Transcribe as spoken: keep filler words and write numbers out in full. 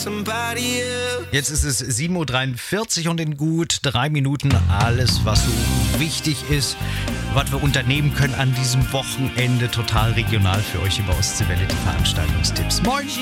Jetzt ist es sieben Uhr dreiundvierzig und in gut drei Minuten alles, was so wichtig ist, was wir unternehmen können an diesem Wochenende, total regional für euch über Ostseewelle, die Veranstaltungstipps. Moin!